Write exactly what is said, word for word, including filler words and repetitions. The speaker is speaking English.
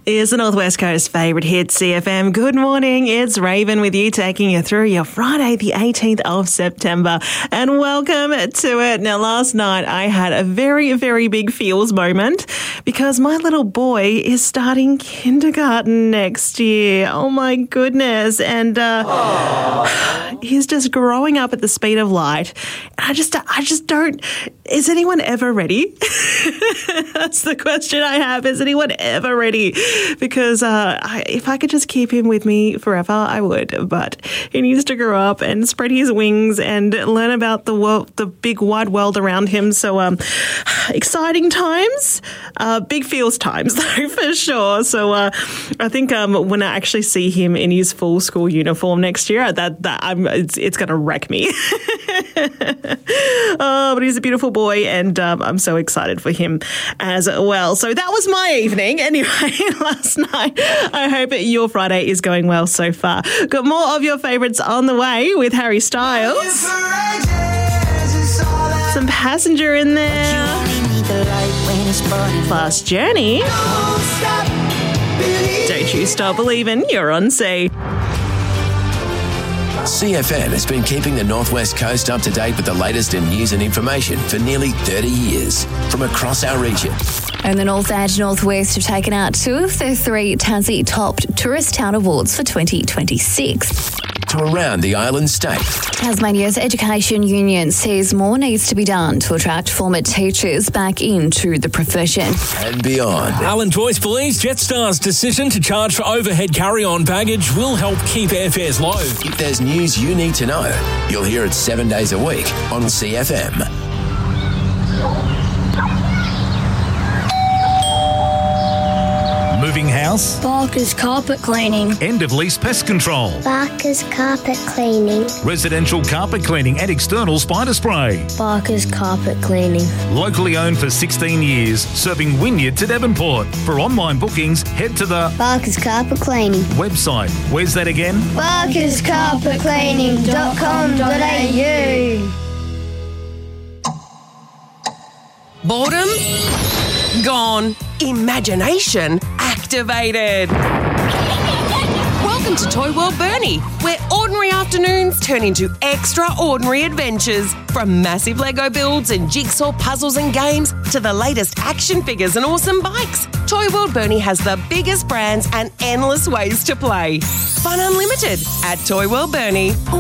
Is the Northwest Coast favourite hit, C F M. Good morning, it's Raven with you, taking you through your Friday the eighteenth of September, and welcome to it. Now, last night I had a very, very big feels moment because my little boy is starting kindergarten next year. Oh my goodness. And uh, he's just growing up at the speed of light. I just, I just don't, is anyone ever ready? That's the question I have. Is anyone ever ready? Because uh, I, if I could just keep him with me forever, I would. But he needs to grow up and spread his wings and learn about the world, the big wide world around him. So um, exciting times, uh, big feels times though, for sure. So uh, I think um, when I actually see him in his full school uniform next year, that that I'm, it's, it's going to wreck me. Oh, but he's a beautiful boy, and um, I'm so excited for him as well. So that was my evening. Anyway, last night. I hope your Friday is going well so far. Got more of your favourites on the way with Harry Styles. Some Passenger in there. Plus Journey. Don't you stop believing, you're on C. C F M has been keeping the Northwest Coast up to date with the latest in news and information for nearly thirty years from across our region. And the North and Northwest have taken out two of the three Tassie Top Tourist Town Awards for twenty twenty-six. To around the island state. Tasmania's Education Union says more needs to be done to attract former teachers back into the profession. And beyond. Alan Joyce believes Jetstar's decision to charge for overhead carry-on baggage will help keep airfares low. If there's news you need to know, you'll hear it seven days a week on C F M. Moving house? Barker's Carpet Cleaning. End of lease pest control. Barker's Carpet Cleaning. Residential carpet cleaning and external spider spray. Barker's Carpet Cleaning. Locally owned for sixteen years, serving Wynyard to Devonport. For online bookings, head to the Barker's Carpet Cleaning website. Where's that again? barkers carpet cleaning dot com dot a u. Boredom? Gone. Imagination activated. Welcome to Toy World Burnie, where ordinary afternoons turn into extraordinary adventures. From massive Lego builds and jigsaw puzzles and games to the latest action figures and awesome bikes, Toy World Burnie has the biggest brands and endless ways to play. Fun unlimited at Toy World Burnie, or